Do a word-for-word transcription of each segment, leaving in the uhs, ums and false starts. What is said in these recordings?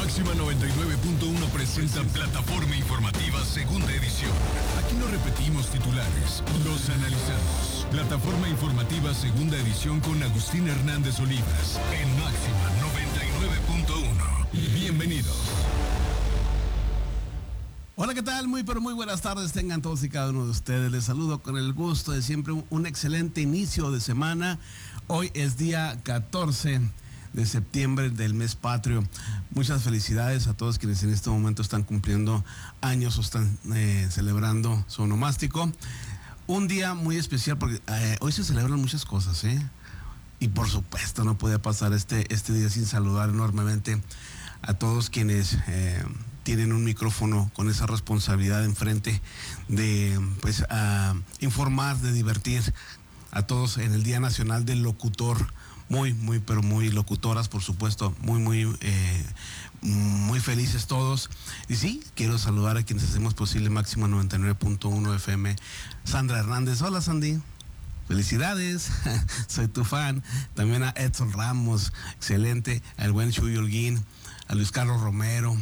Máxima noventa y nueve punto uno presenta Plataforma Informativa Segunda Edición. Aquí no repetimos titulares, los analizamos. Plataforma Informativa Segunda Edición con Agustín Hernández Olivas en Máxima noventa y nueve punto uno. Bienvenidos. Hola, ¿qué tal? Muy, pero muy buenas tardes tengan todos y cada uno de ustedes. Les saludo con el gusto de siempre, un, un excelente inicio de semana. Hoy es día catorce de septiembre del mes patrio. Muchas felicidades a todos quienes en este momento están cumpliendo años o están eh, celebrando su onomástico. Un día muy especial porque eh, hoy se celebran muchas cosas, ¿eh? Y por supuesto no podía pasar este, este día sin saludar enormemente a todos quienes eh, tienen un micrófono con esa responsabilidad enfrente de pues a informar, de divertir a todos en el Día Nacional del Locutor. Muy, muy, pero muy locutoras, por supuesto, muy, muy, eh, muy felices todos. Y sí, quiero saludar a quienes hacemos posible Máxima noventa y nueve punto uno F M. Sandra Hernández, hola Sandy. Felicidades, soy tu fan. También a Edson Ramos, excelente. Al buen Chuy Holguín, a Luis Carlos Romero,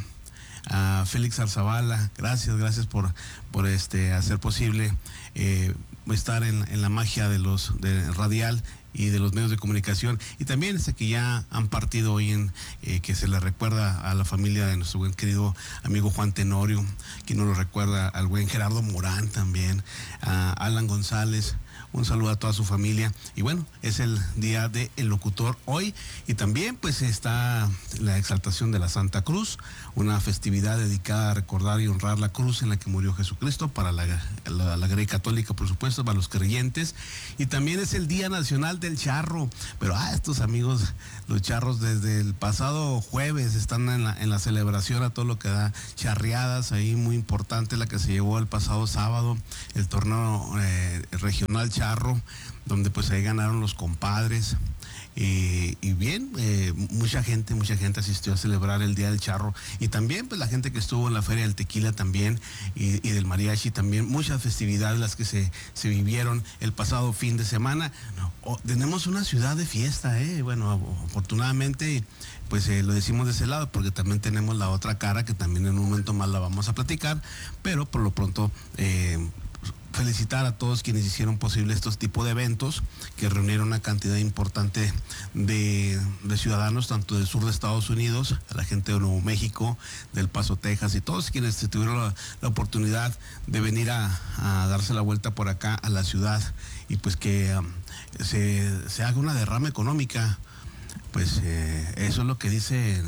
a Félix Arzabala. Gracias, gracias por, por este, hacer posible eh, estar en, en la magia de los de radial y de los medios de comunicación, y también este que ya han partido hoy en eh, que se le recuerda a la familia de nuestro buen querido amigo Juan Tenorio, quien nos lo recuerda al buen Gerardo Morán también, a Alan González. Un saludo a toda su familia. Y bueno, es el día del locutor hoy. Y también pues está la exaltación de la Santa Cruz, una festividad dedicada a recordar y honrar la cruz en la que murió Jesucristo para la, la, la Grey Católica, por supuesto, para los creyentes. Y también es el Día Nacional del Charro. Pero ah, estos amigos, los charros, desde el pasado jueves están en la, en la celebración a todo lo que da, charreadas ahí muy importante, la que se llevó el pasado sábado, el torneo eh, regional Charro, donde pues ahí ganaron los compadres. Eh, y bien, eh, mucha gente, mucha gente asistió a celebrar el Día del Charro, y también pues la gente que estuvo en la Feria del Tequila también, y, y del Mariachi también, muchas festividades las que se, se vivieron el pasado fin de semana. Oh, tenemos una ciudad de fiesta, eh, bueno, afortunadamente pues eh, lo decimos de ese lado, porque también tenemos la otra cara que también en un momento más la vamos a platicar, pero por lo pronto eh, felicitar a todos quienes hicieron posible estos tipos de eventos que reunieron una cantidad importante de, de ciudadanos, tanto del sur de Estados Unidos, a la gente de Nuevo México, del Paso, Texas, y todos quienes tuvieron la, la oportunidad de venir a, a darse la vuelta por acá a la ciudad, y pues que um, se, se haga una derrama económica. Pues eh, eso es lo que dicen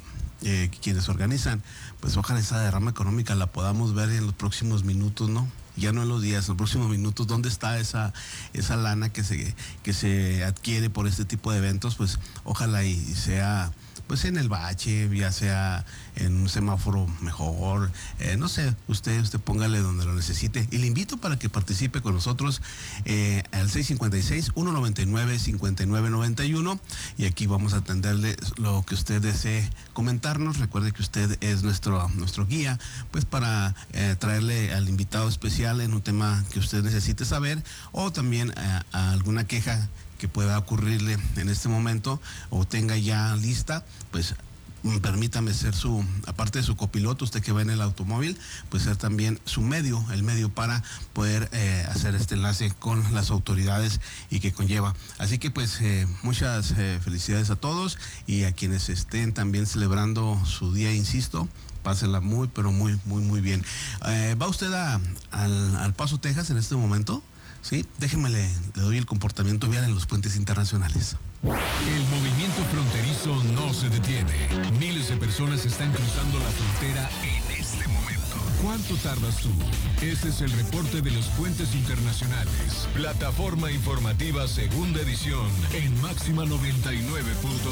eh, quienes organizan. Pues ojalá esa derrama económica la podamos ver en los próximos minutos, ¿no? Ya no en los días, en los próximos minutos. ¿Dónde está esa esa lana que se que se adquiere por este tipo de eventos? Pues ojalá y sea pues en el bache, ya sea en un semáforo mejor, eh, no sé, usted usted póngale donde lo necesite, y le invito para que participe con nosotros eh, al seis cinco seis, uno nueve nueve, cinco nueve nueve uno, y aquí vamos a atenderle lo que usted desee comentarnos. Recuerde que usted es nuestro nuestro guía, pues para eh, traerle al invitado especial en un tema que usted necesite saber, o también eh, a alguna queja que pueda ocurrirle en este momento o tenga ya lista. Pues permítame ser su, aparte de su copiloto, usted que va en el automóvil, pues ser también su medio, el medio para poder eh, hacer este enlace con las autoridades y que conlleva. Así que pues eh, muchas eh, felicidades a todos, y a quienes estén también celebrando su día, insisto, pásenla muy, pero muy, muy, muy bien. Eh, ¿Va usted a, al, al Paso, Texas en este momento? Sí, déjeme le, le doy el comportamiento vial en los puentes internacionales. El movimiento fronterizo no se detiene. Miles de personas están cruzando la frontera en este momento. ¿Cuánto tardas tú? Este es el reporte de los puentes internacionales. Plataforma Informativa Segunda Edición en Máxima noventa y nueve punto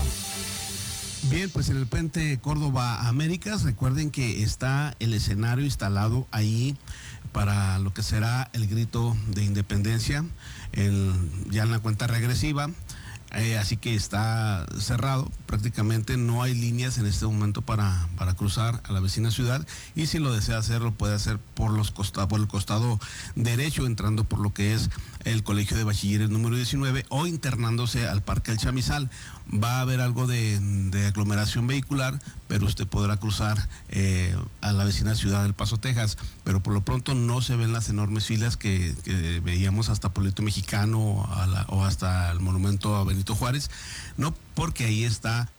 uno. Bien, pues en el puente Córdoba Américas, recuerden que está el escenario instalado ahí para lo que será el grito de independencia, el, ya en la cuenta regresiva. Eh, así que está cerrado, prácticamente no hay líneas en este momento para, para cruzar a la vecina ciudad, y si lo desea hacer, lo puede hacer por, los costa, por el costado derecho, entrando por lo que es el Colegio de Bachilleres número diecinueve, o internándose al Parque El Chamizal. Va a haber algo de, de aglomeración vehicular, pero usted podrá cruzar eh, a la vecina ciudad del Paso, Texas, pero por lo pronto no se ven las enormes filas que, que veíamos hasta Pueblito Mexicano a la, o hasta el monumento a Benito Juárez, no, porque ahí está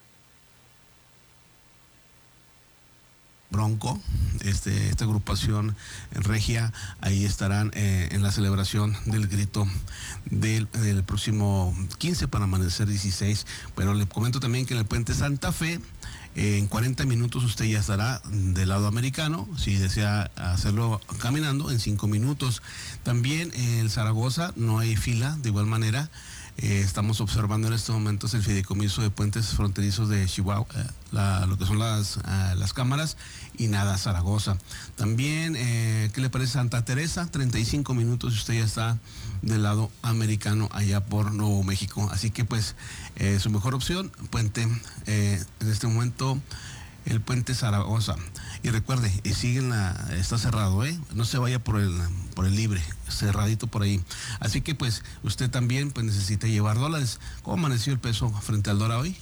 Bronco, este, esta agrupación regia, ahí estarán eh, en la celebración del grito del, del próximo quince para amanecer dieciséis. Pero le comento también que en el puente Santa Fe, eh, en cuarenta minutos usted ya estará del lado americano, si desea hacerlo caminando, en cinco minutos. También en el Zaragoza no hay fila, de igual manera. Eh, estamos observando en estos momentos el fideicomiso de puentes fronterizos de Chihuahua, eh, la, lo que son las, uh, las cámaras, y nada, Zaragoza. También, eh, ¿qué le parece Santa Teresa? treinta y cinco minutos y usted ya está del lado americano allá por Nuevo México. Así que pues, eh, su mejor opción, puente, eh, en este momento, el puente Zaragoza. Y recuerde, y siguen la, está cerrado, ¿eh? No se vaya por el, por el libre, cerradito por ahí. Así que pues, usted también pues necesita llevar dólares. ¿Cómo amaneció el peso frente al dólar hoy?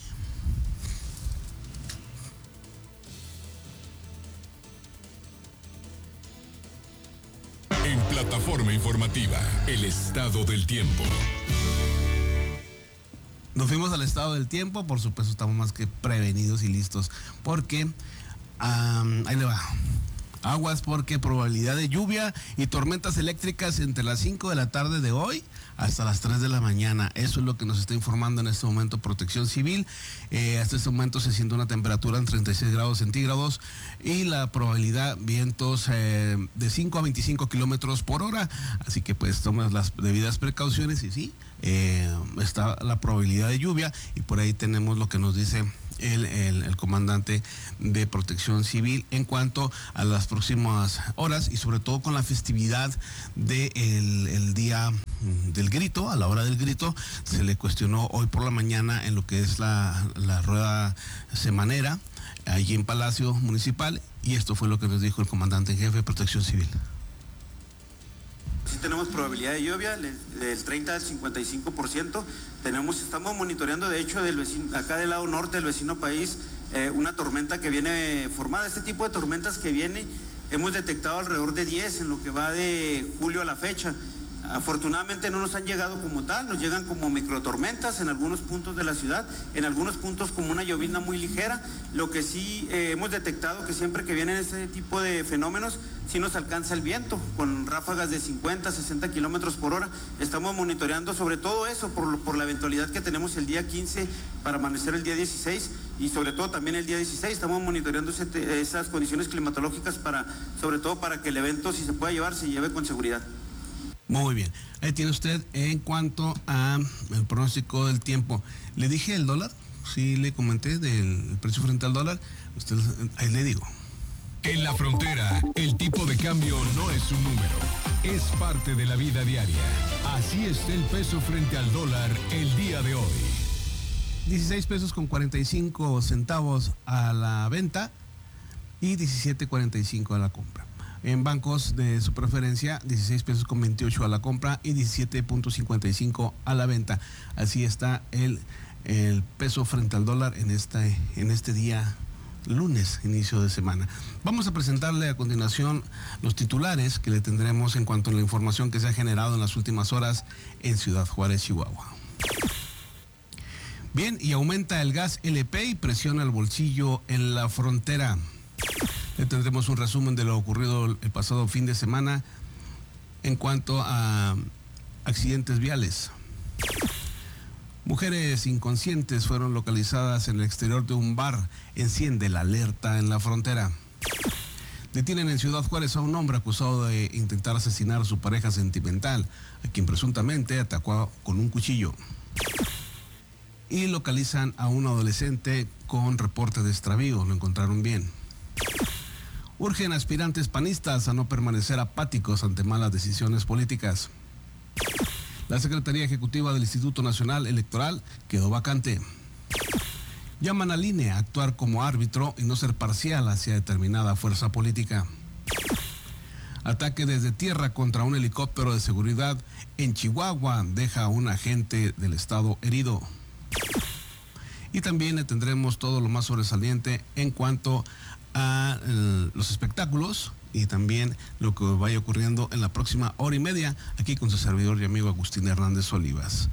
En Plataforma Informativa, el estado del tiempo. Nos fuimos al estado del tiempo, por supuesto estamos más que prevenidos y listos, porque um, ahí le va. Aguas, porque probabilidad de lluvia y tormentas eléctricas entre las cinco de la tarde de hoy hasta las tres de la mañana. Eso es lo que nos está informando en este momento Protección Civil. Eh, hasta este momento se siente una temperatura en treinta y seis grados centígrados y la probabilidad vientos eh, de cinco a veinticinco kilómetros por hora. Así que pues tomas las debidas precauciones y sí, eh, está la probabilidad de lluvia, y por ahí tenemos lo que nos dice El, el, el comandante de Protección Civil en cuanto a las próximas horas, y sobre todo con la festividad del de el día del grito. A la hora del grito se le cuestionó hoy por la mañana en lo que es la, la rueda semanera allí en Palacio Municipal, y esto fue lo que nos dijo el comandante en jefe de Protección Civil. Sí tenemos probabilidad de lluvia del treinta al cincuenta y cinco por ciento. Tenemos, estamos monitoreando, de hecho, del vecino, acá del lado norte del vecino país, eh, una tormenta que viene formada. Este tipo de tormentas que viene, hemos detectado alrededor de diez en lo que va de julio a la fecha. Afortunadamente no nos han llegado como tal, nos llegan como microtormentas en algunos puntos de la ciudad, en algunos puntos como una llovizna muy ligera. Lo que sí eh, hemos detectado que siempre que vienen este tipo de fenómenos, sí nos alcanza el viento, con ráfagas de cincuenta, sesenta kilómetros por hora. Estamos monitoreando sobre todo eso por, por la eventualidad que tenemos el día quince para amanecer el día dieciséis, y sobre todo también el día dieciséis. Estamos monitoreando ese, esas condiciones climatológicas para, sobre todo para que el evento, si se puede llevar, se lleve con seguridad. Muy bien, ahí tiene usted en cuanto a el pronóstico del tiempo. Le dije el dólar, sí le comenté del precio frente al dólar, usted ahí le digo. En la frontera, el tipo de cambio no es un número, es parte de la vida diaria. Así está el peso frente al dólar el día de hoy. dieciséis pesos con cuarenta y cinco centavos a la venta y diecisiete cuarenta y cinco a la compra. En bancos de su preferencia, dieciséis pesos con veintiocho a la compra y diecisiete punto cincuenta y cinco a la venta. Así está el, el peso frente al dólar en este, en este día lunes, inicio de semana. Vamos a presentarle a continuación los titulares que le tendremos en cuanto a la información que se ha generado en las últimas horas en Ciudad Juárez, Chihuahua. Bien, y aumenta el gas L P y presiona el bolsillo en la frontera. Le tendremos un resumen de lo ocurrido el pasado fin de semana en cuanto a accidentes viales. Mujeres inconscientes fueron localizadas en el exterior de un bar. Enciende la alerta en la frontera. Detienen en Ciudad Juárez a un hombre acusado de intentar asesinar a su pareja sentimental, a quien presuntamente atacó con un cuchillo. Y localizan a un adolescente con reporte de extravío. Lo encontraron bien. Urgen aspirantes panistas a no permanecer apáticos ante malas decisiones políticas. La Secretaría Ejecutiva del Instituto Nacional Electoral quedó vacante. Llaman al I N E a actuar como árbitro y no ser parcial hacia determinada fuerza política. Ataque desde tierra contra un helicóptero de seguridad en Chihuahua deja a un agente del estado herido. y también le tendremos todo lo más sobresaliente en cuanto a eh, los espectáculos y también lo que vaya ocurriendo en la próxima hora y media aquí con su servidor y amigo Agustín Hernández Olivas.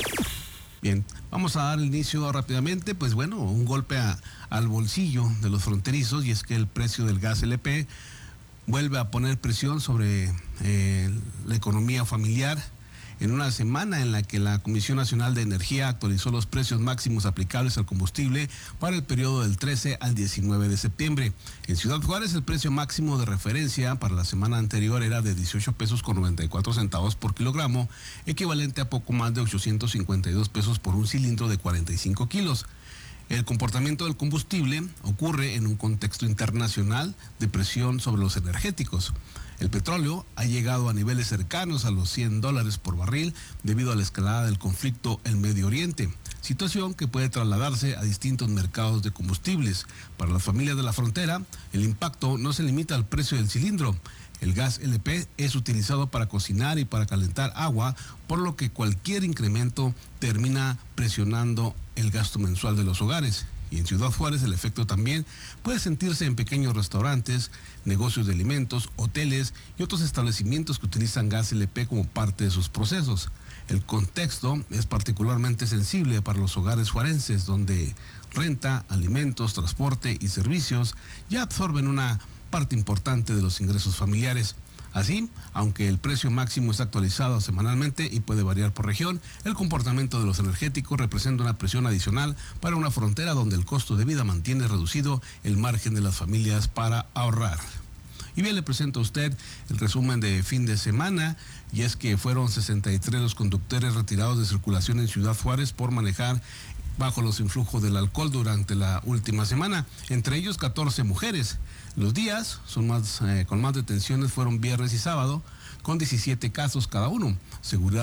Bien, vamos a dar inicio rápidamente, pues bueno, un golpe a, al bolsillo de los fronterizos, y es que el precio del gas L P vuelve a poner presión sobre eh, la economía familiar en una semana en la que la Comisión Nacional de Energía actualizó los precios máximos aplicables al combustible para el periodo del trece al diecinueve de septiembre. En Ciudad Juárez, el precio máximo de referencia para la semana anterior era de dieciocho pesos con noventa y cuatro centavos por kilogramo, equivalente a poco más de ochocientos cincuenta y dos pesos por un cilindro de cuarenta y cinco kilos. El comportamiento del combustible ocurre en un contexto internacional de presión sobre los energéticos. El petróleo ha llegado a niveles cercanos a los cien dólares por barril debido a la escalada del conflicto en Medio Oriente, situación que puede trasladarse a distintos mercados de combustibles. Para las familias de la frontera, el impacto no se limita al precio del cilindro. El gas L P es utilizado para cocinar y para calentar agua, por lo que cualquier incremento termina presionando el gasto mensual de los hogares. Y en Ciudad Juárez el efecto también puede sentirse en pequeños restaurantes, negocios de alimentos, hoteles y otros establecimientos que utilizan gas L P como parte de sus procesos. El contexto es particularmente sensible para los hogares juarenses, donde renta, alimentos, transporte y servicios ya absorben una parte importante de los ingresos familiares. Así, aunque el precio máximo es actualizado semanalmente y puede variar por región, el comportamiento de los energéticos representa una presión adicional para una frontera donde el costo de vida mantiene reducido el margen de las familias para ahorrar. Y bien, le presento a usted el resumen de fin de semana, y es que fueron sesenta y tres los conductores retirados de circulación en Ciudad Juárez por manejar bajo los influjos del alcohol durante la última semana, entre ellos catorce mujeres. Los días son más, eh, con más detenciones fueron viernes y sábado, con diecisiete casos cada uno. Seguridad